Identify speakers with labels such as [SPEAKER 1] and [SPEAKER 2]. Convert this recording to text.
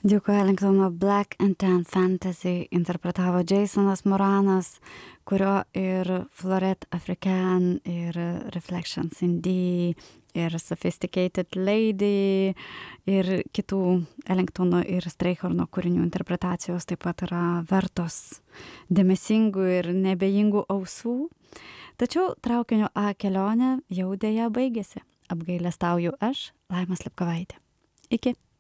[SPEAKER 1] Duke Ellingtono Black and Tan Fantasy interpretavo Jasonas Moranas, kurio ir Florette Africaine, ir Reflections in D, ir Sophisticated Lady, ir kitų Ellingtono ir Streichorno kūrinių interpretacijos taip pat yra vertos dėmesingų ir nebejingų ausų. Tačiau traukinio A kelionė jau deja baigėsi. Apgailestauju aš, Laima Slipkovaitė. Iki.